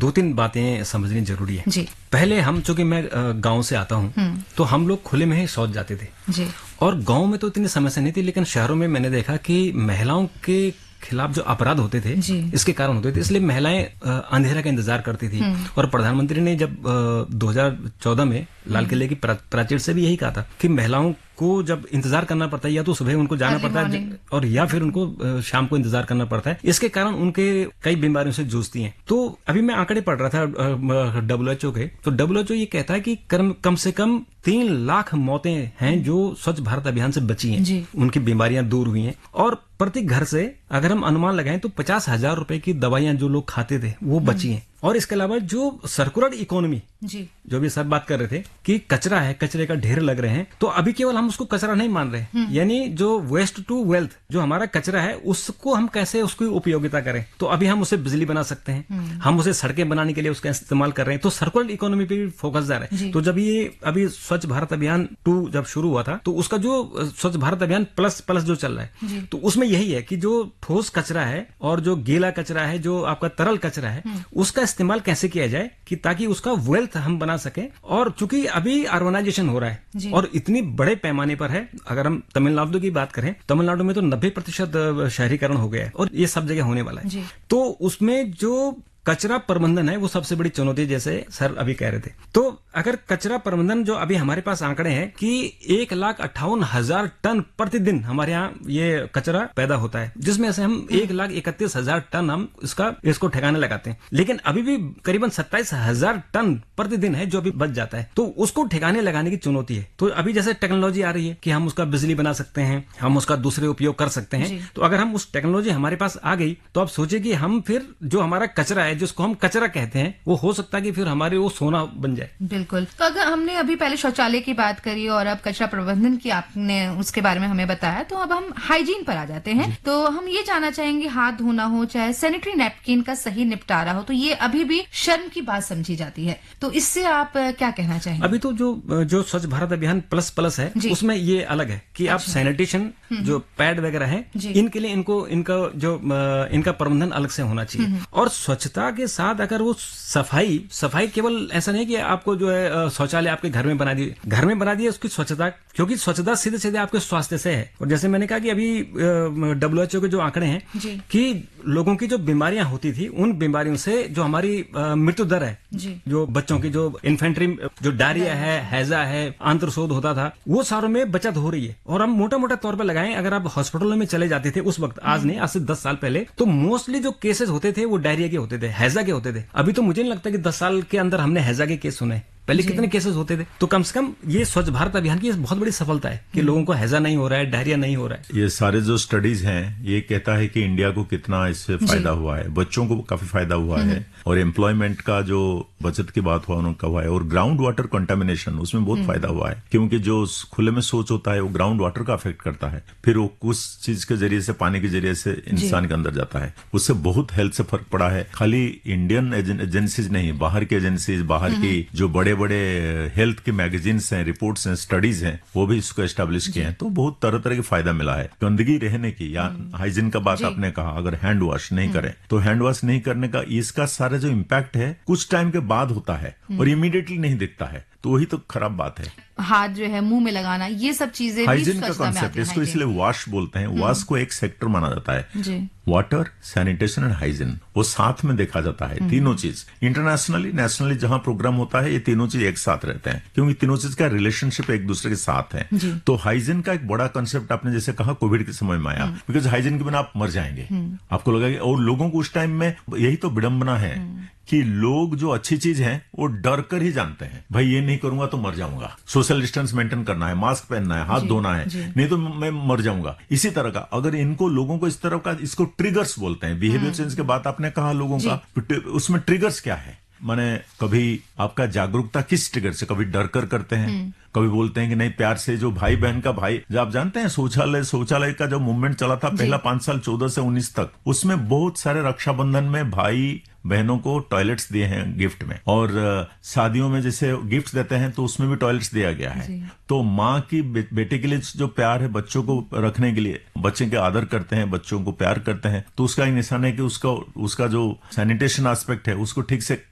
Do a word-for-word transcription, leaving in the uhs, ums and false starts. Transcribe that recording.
दो तीन बातें समझनी जरूरी है जी। पहले हम, चूंकि मैं गांव से आता हूं, तो हम लोग खुले में ही शौच जाते थे जी। और गांव में तो इतनी समस्या नहीं थी, लेकिन शहरों में मैंने देखा कि महिलाओं के खिलाफ जो अपराध होते थे इसके कारण होते थे, इसलिए महिलाएं अंधेरा का इंतजार करती थी। और प्रधानमंत्री ने जब दो हज़ार चौदह में लाल किले की प्राचीर से भी यही कहा था कि महिलाओं को जब इंतजार करना पड़ता है, या तो सुबह उनको जाना पड़ता है और या फिर उनको शाम को इंतजार करना पड़ता है, इसके कारण उनके कई बीमारियों से जूझती हैं। तो अभी मैं आंकड़े पढ़ रहा था डब्ल्यू एच ओ के, तो डब्ल्यू एच ओ ये कहता है कि कम से कम तीन लाख मौतें हैं जो स्वच्छ भारत अभियान से बची हैं, उनकी बीमारियां दूर हुई हैं। और प्रति घर से अगर हम अनुमान लगाएं तो पचास हजार रुपए की दवाइयां जो लोग खाते थे वो बची हैं। और इसके अलावा जो सर्कुलर इकोनॉमी जी, जो भी सब बात कर रहे थे कि कचरा है, कचरे का ढेर लग रहे हैं, तो अभी केवल हम उसको कचरा नहीं मान रहे, यानी जो वेस्ट टू वेल्थ, जो हमारा कचरा है उसको हम कैसे उसकी उपयोगिता करें। तो अभी हम उसे बिजली बना सकते हैं, हम उसे सड़कें बनाने के लिए उसका इस्तेमाल कर रहे हैं, तो सर्कुलर इकोनॉमी पे भी फोकस जा रहा है। तो जब ये अभी स्वच्छ भारत अभियान टू जब शुरू हुआ था, तो उसका जो स्वच्छ भारत अभियान प्लस प्लस जो चल रहा है, तो उसमें यही है कि जो ठोस कचरा है और जो गीला कचरा है, जो आपका तरल कचरा है, उसका इस्तेमाल कैसे किया जाए कि ताकि उसका वेल्थ हम बना सके। और चूंकि अभी अर्बनाइजेशन हो रहा है और इतनी बड़े पैमाने पर है, अगर हम तमिलनाडु की बात करें, तमिलनाडु में तो नब्बे प्रतिशत शहरीकरण हो गया है और ये सब जगह होने वाला है। तो उसमें जो कचरा प्रबंधन है वो सबसे बड़ी चुनौती, जैसे सर अभी कह रहे थे। तो अगर कचरा प्रबंधन जो अभी हमारे पास आंकड़े हैं कि एक लाख अट्ठावन हजार टन प्रतिदिन हमारे यहाँ ये कचरा पैदा होता है, जिसमें से हम एक लाख इकतीस हजार टन हम इसका इसको ठिकाने लगाते हैं, लेकिन अभी भी करीबन सत्ताईस हजार टन प्रतिदिन है जो अभी बच जाता है। तो उसको ठिकाने लगाने की चुनौती है। तो अभी जैसे टेक्नोलॉजी आ रही है कि हम उसका बिजली बना सकते हैं, हम उसका दूसरे उपयोग कर सकते हैं। तो अगर हम उस टेक्नोलॉजी हमारे पास आ गई तो आप सोचिए कि हम फिर जो हमारा कचरा है, जिसको हम कचरा कहते हैं, वो हो सकता है कि फिर हमारे वो सोना बन जाए। बिल्कुल। तो अगर हमने अभी पहले शौचालय की बात करी और अब कचरा प्रबंधन की आपने उसके बारे में हमें बताया, तो अब हम हाइजीन पर आ जाते हैं। तो हम ये जानना चाहेंगे, हाथ धोना हो चाहे सैनिटरी नैपकिन का सही निपटारा हो, तो ये अभी भी शर्म की बात समझी जाती है। तो इससे आप क्या कहना चाहेंगे? अभी तो जो जो स्वच्छ भारत अभियान प्लस प्लस है उसमें ये अलग है कि अच्छा। आप सैनिटेशन जो पैड वगैरह है, इनके लिए इनको इनका जो इनका प्रबंधन अलग से होना चाहिए। और स्वच्छता के साथ अगर वो सफाई सफाई केवल ऐसा नहीं कि आपको जो है शौचालय आपके घर में बना दिए, घर में बना दिए उसकी स्वच्छता, क्योंकि स्वच्छता सीधे सीधे आपके स्वास्थ्य से है। और जैसे मैंने कहा कि अभी डब्ल्यू एच ओ के जो आंकड़े हैं कि लोगों की जो बीमारियां होती थी, उन बीमारियों से जो हमारी मृत्यु दर है, जो बच्चों की जो इन्फेंट्री जो डायरिया है, हैजा है, आंत्रशोथ होता था, वो सारों में बचत हो रही है। और हम मोटा मोटा तौर पर लगाएं, अगर आप हॉस्पिटलों में चले जाते थे उस वक्त, आज नहीं, आज से दस साल पहले, तो मोस्टली जो केसेस होते थे वो डायरिया के होते थे, हैजा के होते थे। अभी तो मुझे नहीं लगता कि दस साल के अंदर हमने हैजा के केस सुने। पहले कितने केसेस होते थे। तो कम से कम ये स्वच्छ भारत अभियान की बहुत बड़ी सफलता है कि लोगों को हैजा नहीं हो रहा है, डायरिया नहीं हो रहा है। ये सारे जो स्टडीज हैं ये कहता है कि इंडिया को कितना इससे फायदा हुआ है, बच्चों को काफी फायदा हुआ है, और एम्प्लॉयमेंट का जो बचत की बात हुआ उनका हुआ है, और ग्राउंड वाटर कंटामिनेशन उसमें बहुत फायदा हुआ है, क्योंकि जो खुले में शौच होता है वो ग्राउंड वाटर का अफेक्ट करता है, फिर वो कुछ चीज के जरिए से, पानी के जरिए से इंसान के अंदर जाता है, उससे बहुत हेल्थ से फर्क पड़ा है। खाली इंडियन एजेंसीज नहीं, बाहर की एजेंसीज, बाहर की जो बड़े बड़े हेल्थ के मैगजीन्स हैं, रिपोर्ट्स हैं, स्टडीज हैं, वो भी इसको एस्टेब्लिश किए हैं। तो बहुत तरह तरह के फायदा मिला है। गंदगी रहने की या हाइजीन का बात आपने कहा, अगर हैंड वॉश नहीं करें तो हैंड वॉश नहीं करने का इसका सारा जो इम्पैक्ट है कुछ टाइम के बाद होता है और इमीडिएटली नहीं दिखता है, तो वही तो खराब बात है। हाथ जो है मुंह में लगाना, ये सब चीजें हाइजीन का कॉन्सेप्ट, इसको इसलिए वॉश बोलते हैं। वॉश को एक सेक्टर माना जाता है, वाटर, सैनिटेशन एंड हाइजीन, वो साथ में देखा जाता है। तीनों चीज इंटरनेशनली, नेशनली जहां प्रोग्राम होता है, ये तीनों चीज एक साथ रहते हैं, क्योंकि तीनों चीज का रिलेशनशिप एक दूसरे के साथ है। तो हाइजीन का एक बड़ा कंसेप्ट आपने जैसे कहा कोविड के समय में आया, बिकॉज हाइजीन के बिना आप मर जाएंगे, आपको लगेगा। और लोगों को उस टाइम में यही तो विडंबना है कि लोग जो अच्छी चीज है वो डर कर ही जानते हैं, भाई ये नहीं करूंगा तो मर जाऊंगा, सोशल डिस्टेंस मेंटेन करना है, मास्क पहनना है, हाथ धोना है, नहीं तो मैं मर जाऊंगा। इसी तरह का अगर इनको लोगों को इस तरह का, इसको ट्रिगर्स बोलते हैं, बिहेवियर चेंज के बात आपने कहा लोगों का, उसमें ट्रिगर्स क्या है, माने कभी आपका जागरूकता किस ट्रिगर से, कभी डर कर करते हैं, कभी बोलते हैं कि नहीं प्यार से, जो भाई बहन का भाई, जो आप जानते हैं शौचालय शौचालय का जो मूवमेंट चला था पहला पांच साल चौदह से उन्नीस तक, उसमें बहुत सारे रक्षाबंधन में भाई बहनों को टॉयलेट्स दिए हैं गिफ्ट में, और शादियों में जैसे गिफ्ट देते हैं तो उसमें भी टॉयलेट्स दिया गया है। तो माँ की बे, बेटे के लिए जो प्यार है, बच्चों को रखने के लिए, बच्चे के आदर करते हैं, बच्चों को प्यार करते हैं, तो उसका एक निशान है कि उसका उसका जो सैनिटेशन एस्पेक्ट है उसको ठीक से